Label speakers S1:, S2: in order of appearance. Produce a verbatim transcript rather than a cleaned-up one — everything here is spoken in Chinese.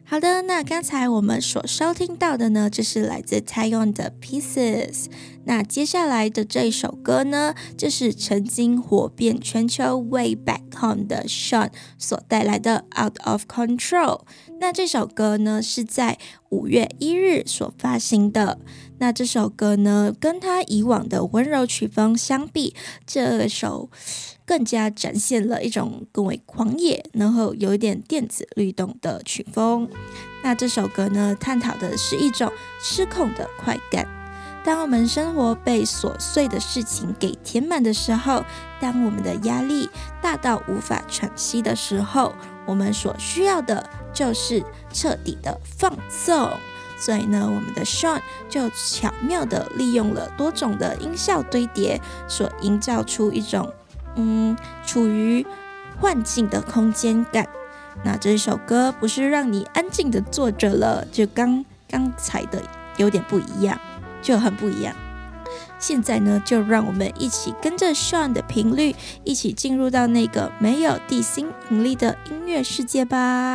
S1: 好的，那刚才我们所收听到的呢，就是来自 Taeyeon 的 Pieces。那接下来的这一首歌呢，就是曾经火遍全球 Way Back Home 的 Sean 所带来的 Out of Control。那这首歌呢，是在五月一日所发行的。那这首歌呢，跟他以往的温柔曲风相比，这首更加展现了一种更为狂野，然后有一点电子律动的曲风。那这首歌呢，探讨的是一种失控的快感。当我们生活被琐碎的事情给填满的时候，当我们的压力大到无法喘息的时候，我们所需要的就是彻底的放纵。所以呢，我们的 Sean 就巧妙地利用了多种的音效堆叠，所营造出一种嗯处于幻境的空间感。那这首歌不是让你安静的坐着了，就刚刚才的有点不一样，就很不一样。现在呢，就让我们一起跟着 Sean 的频率，一起进入到那个没有地心引力的音乐世界吧。